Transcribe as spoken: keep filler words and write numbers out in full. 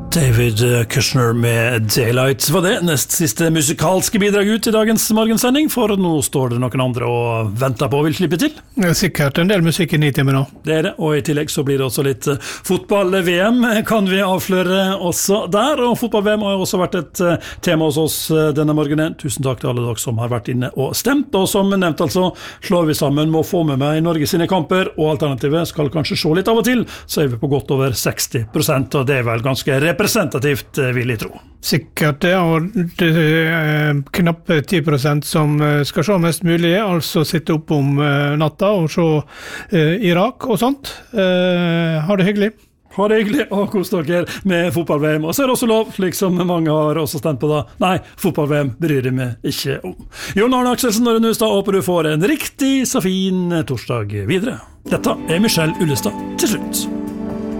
David Kushner med Daylight var det nest siste musikalske bidrag ut i dagens morgensending, for nå står det noen andre og venter på og vil slippe til. Det er sikkert en del musikk i nitimen nå. Det er det, og i tillegg så blir det også litt fotball-V M, kan vi avsløre også der, og fotball-V M har også vært et tema hos oss denne morgenen. Tusen takk til alle dere som har vært inne og stemt, og som nevnt altså, slår vi sammen med å få med meg Norge sine kamper, og alternativet skal kanskje se litt av og til, så er vi på godt over seksti prosent, og det er vel ganske representativt, vil jeg tro. Sikkert det, og det er knappe ti prosent som skal se mest mulig, altså sitte opp om natta og se eh, Irak og sånt. Eh, ha det hyggelig. Ha det hyggelig, og kos dere med fotball-V M. Og så er det også lov, slik som mange har også stemt på da. Nei, fotball-V M bryr jeg meg ikke om. Jon Arne Akselsen, når du nå stod, håper du får en riktig så fin torsdag videre. Dette er Michelle Ullestad til slutt.